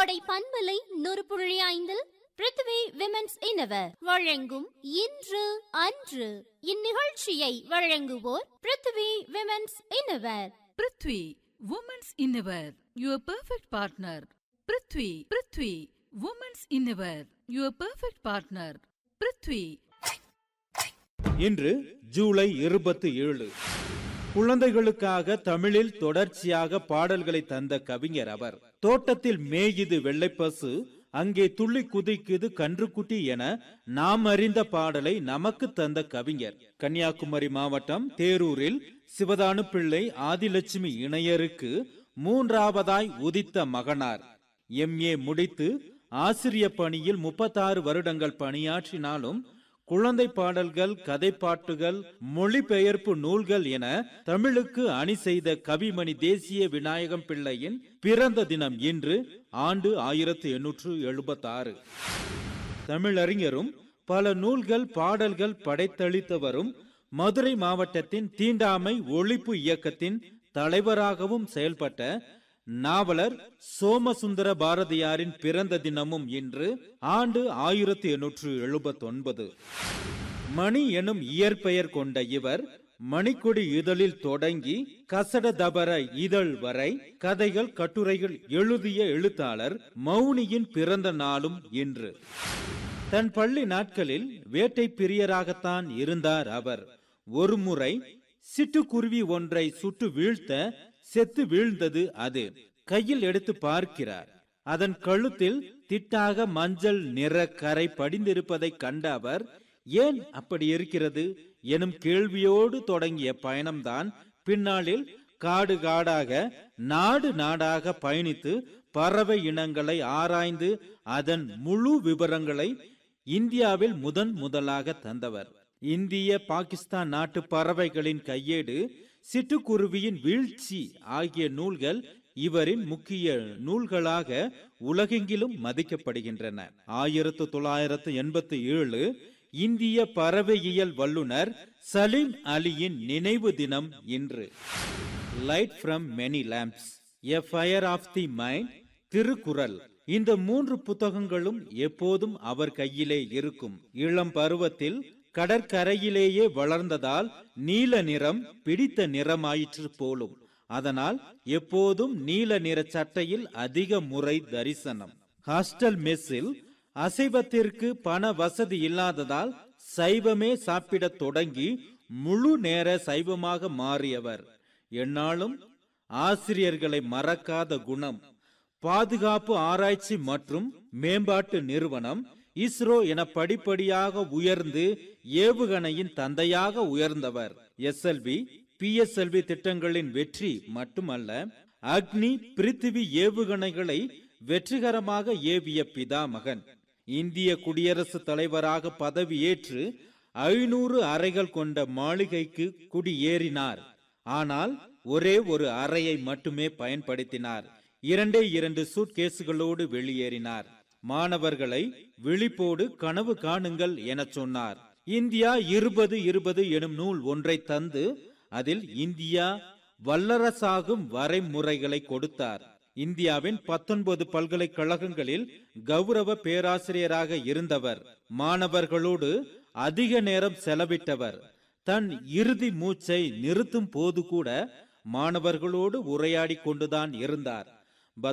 கோடை பண்பலை 100.5 பிருத்வி விமென்ஸ் இன்னவர் வழங்கும் இன்று அன்று. இந்நிகழ்ச்சியை வழங்குவோர் Prithvi women's இன்னவர். Prithvi women's இன்னவர், your perfect partner. Prithvi women's இன்னவர், your perfect partner. Prithvi. இன்று ஜூலை 27. குழந்தைகளுக்காக தமிழில் தொடர்ச்சியாக பாடல்களை தந்த கவிஞர் அவர். தோட்டத்தில் மேயுது வெள்ளைப்பசு, அங்கே துள்ளி குதிக்குது கன்றுக்குட்டி என நாம் அறிந்த பாடலை நமக்கு தந்த கவிஞர். கன்னியாகுமரி மாவட்டம் தேரூரில் சிவதானு பிள்ளை ஆதிலட்சுமி இணையருக்கு 3ஆவதாய் உதித்த மகனார். MA முடித்து ஆசிரிய பணியில் 36 வருடங்கள் பணியாற்றினாலும் குழந்தை பாடல்கள், கதைப்பாட்டுகள், மொழிபெயர்ப்பு நூல்கள் என தமிழுக்கு அணி செய்த கவிமணி தேசிய விநாயகம் பிள்ளையின் பிறந்த தினம் இன்று. ஆண்டு 1876. தமிழறிஞரும் பல நூல்கள், பாடல்கள் படைத்தளித்தவரும், மதுரை மாவட்டத்தின் தீண்டாமை ஒழிப்பு இயக்கத்தின் தலைவராகவும் செயல்பட்ட நாவலர் சோமசுந்தர பாரதியாரின் பிறந்த தினமும் இன்று. ஆண்டு 1879. மணி எனும் இயற்பெயர் கொண்ட இவர் மணிக்கொடி இதழில் தொடங்கி கசடதபர இதழ் வரை கதைகள், கட்டுரைகள் எழுதிய எழுத்தாளர். மௌனியின் பிறந்த நாளும் இன்று. தன் பள்ளி நாட்களில் வேட்டை பிரியராகத்தான் இருந்தார் அவர். ஒருமுறை சிட்டுக்குருவி ஒன்றை சுட்டு வீழ்த்த செத்து வீழ்ந்தது அது. கையில் எடுத்து பார்க்கிறார். அதன் கழுத்தில் திட்டாக மஞ்சள் நிற கரை படிந்திருப்பதை கண்ட அவர், ஏன் அப்படி இருக்கிறது எனும் கேள்வியோடு தொடங்கிய பயணம்தான் பின்னாளில் காடு காடாக, நாடு நாடாக பயணித்து பறவை இனங்களை ஆராய்ந்து அதன் முழு விவரங்களை இந்தியாவில் முதலாக தந்தவர். இந்திய பாகிஸ்தான் நாட்டு பறவைகளின் கையேடு, சிட்டுக்குருவியின் வீழ்ச்சி ஆகிய நூல்கள் இவரின் முக்கிய நூல்களாக உலகெங்கிலும் மதிக்கப்படுகின்றன. 1987 இந்திய பறவையியல் வல்லுனர் சலீம் அலியின் நினைவு தினம் இன்று. Light from many lamps, a fire of the mind, Thirukkural. இந்த 3 புத்தகங்களும் எப்போதும் அவர் கையிலே இருக்கும். இளம் பருவத்தில் கடற்கரையிலேயே வளர்ந்ததால் நீல நிறம் பிடித்த நிறமாயிற்று போலும். அதனால் எப்போதும் நீல நிற சட்டையில் அதிக முறை தரிசனம். ஹாஸ்டல் மெஸ்ஸில் அசைவத்திற்கு பண வசதி இல்லாததால் சைவமே சாப்பிட தொடங்கி முழு நேர சைவமாக மாறியவர். என்னாலும் ஆசிரியர்களை மறக்காத குணம். பாதுகாப்பு ஆராய்ச்சி மற்றும் மேம்பாட்டு நிறுவனம் இஸ்ரோ என படிப்படியாக உயர்ந்து ஏவுகணையின் தந்தையாக உயர்ந்தவர். SLV, PSLV திட்டங்களின் வெற்றி மட்டுமல்ல, அக்னி, பிருத்திவி ஏவுகணைகளை வெற்றிகரமாக ஏவிய பிதாமகன். இந்திய குடியரசுத் தலைவராக பதவியேற்று 500 அறைகள் கொண்ட மாளிகைக்கு குடியேறினார். ஆனால் ஒரே ஒரு அறையை மட்டுமே பயன்படுத்தினார். 2 சூட்கேசுகளோடு வெளியேறினார். மாணவர்களை விழிப்போடு கனவு காணுங்கள் என சொன்னார். இந்தியா 2020 எனும் நூல் ஒன்றை தந்து அதில் இந்தியா வல்லரசாகும் வரைமுறைகளை கொடுத்தார். இந்தியாவின் 19 பல்கலைக்கழகங்களில் கௌரவ பேராசிரியராக இருந்தவர். மாணவர்களோடு அதிக நேரம் செலவிட்டவர். தன் இறுதி மூச்சை நிறுத்தும் போது கூட மாணவர்களோடு உரையாடி கொண்டுதான் இருந்தார்.